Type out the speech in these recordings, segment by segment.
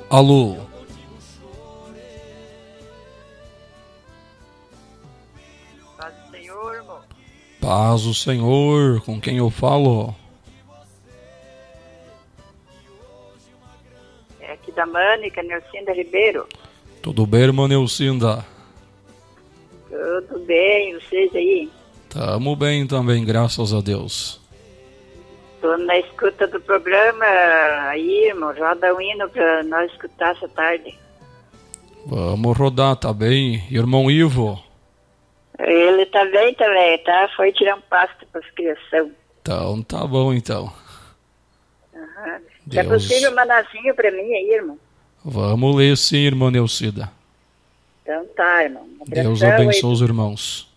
Alô? Paz do Senhor, irmão. Paz do Senhor, com quem eu falo? É aqui da Mânica, Neucinda Ribeiro. Tudo bem, irmã Neucinda? Tudo bem, vocês aí? Tamo bem também, graças a Deus. Tô na escuta do programa aí, irmão. Roda um hino pra nós escutar essa tarde. Vamos rodar, tá bem? Irmão Ivo? Ele tá bem também, tá? Foi tirar um pasto pras criação. Então, tá bom então. Uhum. Se é possível, manazinho pra mim aí, irmão. Vamos ler sim, irmã Neucida. Então tá, irmão. Deus abençoe os irmãos.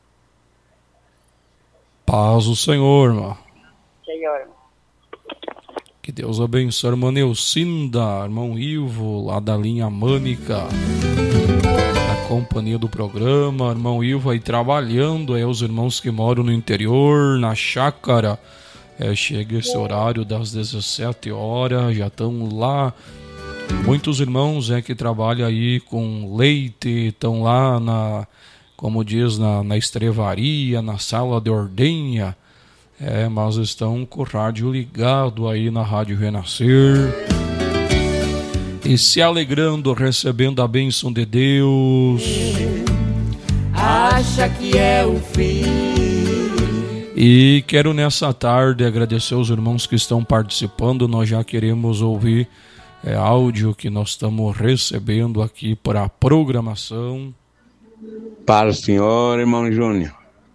Paz do Senhor, irmão. Senhor. Que Deus abençoe a irmã Neucinda, irmão Ivo, lá da linha Mânica, na companhia do programa. Irmão Ivo aí trabalhando, aí os irmãos que moram no interior, na chácara. Chega esse horário das 17 horas, já estão lá. Muitos irmãos que trabalham aí com leite, estão lá como diz, na estrevaria, na sala de ordenha. Mas estão com o rádio ligado aí na Rádio Renascer e se alegrando, recebendo a bênção de Deus. Acha que é o fim. E quero nessa tarde agradecer aos irmãos que estão participando. Nós já queremos ouvir áudio que nós estamos recebendo aqui para a programação. Para o senhor, irmão Júnior.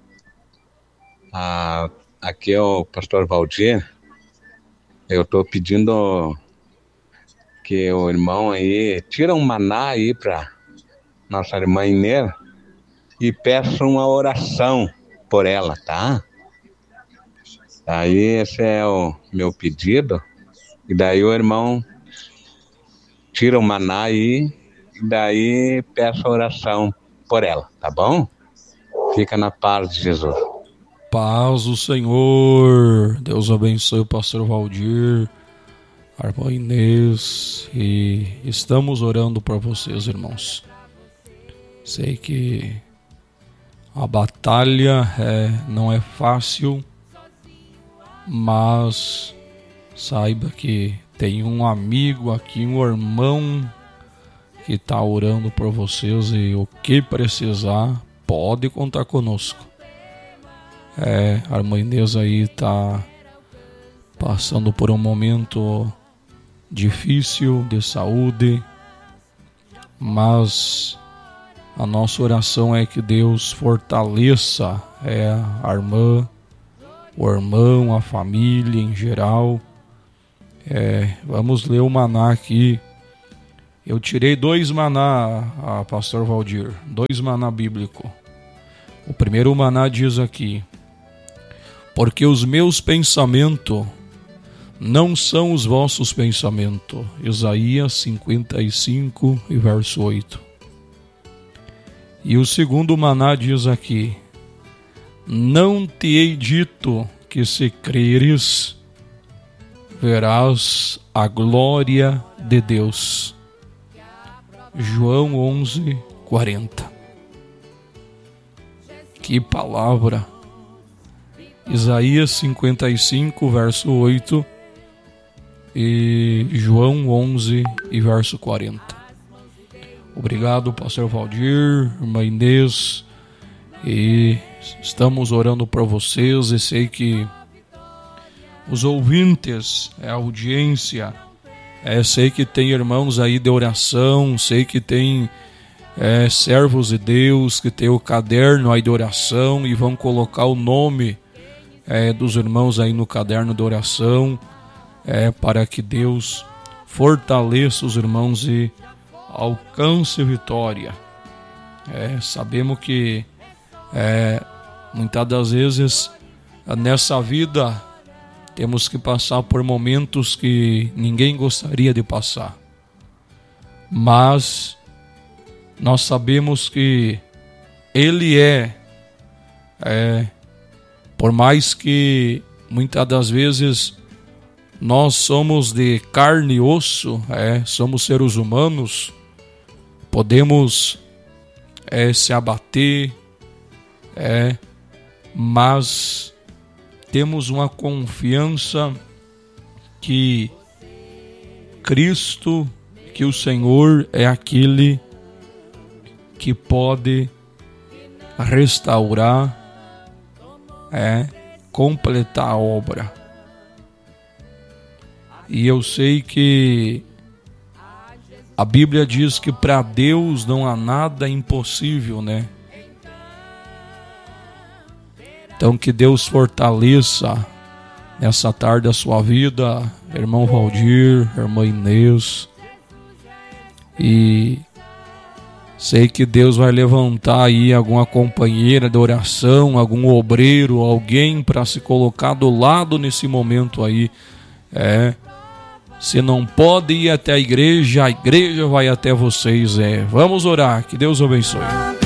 Aqui é o pastor Valdir. Eu estou pedindo que o irmão aí tira um maná aí para nossa irmã Inês e peça uma oração por ela, tá? Aí esse é o meu pedido. E daí o irmão tira o maná aí e daí peça a oração por ela, tá bom? Fica na paz de Jesus. Paz do Senhor. Deus abençoe o pastor Valdir, a irmã Inês, e estamos orando por vocês, irmãos. Sei que a batalha não é fácil, mas saiba que tem um amigo aqui, um irmão que está orando por vocês, e o que precisar, pode contar conosco. A irmã Inês aí está passando por um momento difícil de saúde, mas a nossa oração é que Deus fortaleça a irmã, o irmão, a família em geral. Vamos ler o maná aqui. Eu tirei 2 maná, pastor Valdir, 2 maná bíblico. O primeiro maná diz aqui: porque os meus pensamentos não são os vossos pensamentos. Isaías 55 e verso 8. E o segundo maná diz aqui: não te hei dito que se creres, verás a glória de Deus. João 11, 40. Que palavra! Isaías 55, verso 8 e João 11 e verso 40. Obrigado, pastor Valdir, irmã Inês, e estamos orando por vocês, e sei que os ouvintes, a audiência, sei que tem irmãos aí de oração, sei que tem servos de Deus que tem o caderno aí de oração e vão colocar o nome dos irmãos aí no caderno de oração, para que Deus fortaleça os irmãos e alcance vitória. Sabemos que muitas das vezes nessa vida temos que passar por momentos que ninguém gostaria de passar, mas nós sabemos que Ele por mais que muitas das vezes nós somos de carne e osso, somos seres humanos, podemos se abater, mas temos uma confiança que Cristo, que o Senhor é aquele que pode restaurar, completar a obra. E eu sei que a Bíblia diz que para Deus não há nada impossível, né? Então que Deus fortaleça nessa tarde a sua vida, irmão Valdir, irmã Inês. E sei que Deus vai levantar aí alguma companheira de oração, algum obreiro, alguém para se colocar do lado nesse momento aí. Se não pode ir até a igreja vai até vocês. Vamos orar, que Deus abençoe.